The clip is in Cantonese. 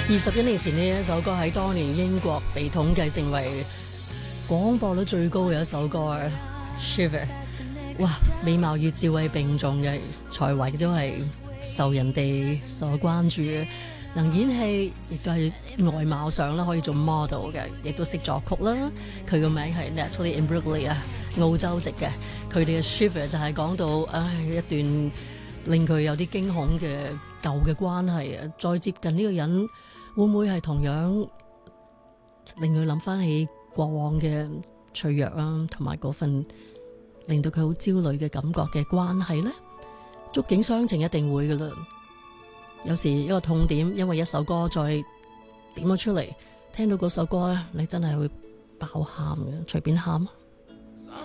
21年前呢一首歌喺當年英國被統計成為廣播率最高嘅一首歌 Shiver。 哇，美貌與智慧並重嘅才華亦都係受人哋所關注嘅，能演戲亦都係外貌上啦可以做 model 嘅，亦都識作曲啦。佢個名係 Natalie Imbruglia 啊，澳洲籍嘅。佢哋嘅 Shiver 就係講到一段令佢有啲驚恐嘅舊嘅關係啊，再接近呢個人會唔會係同樣令佢諗翻起過往嘅脆弱啊，同埋嗰份令到佢好焦慮嘅感覺嘅關係呢？觸景傷情一定會噶啦。有時一個痛點，因為一首歌再點咗出嚟，聽到嗰首歌咧，你真係會爆喊嘅，隨便喊。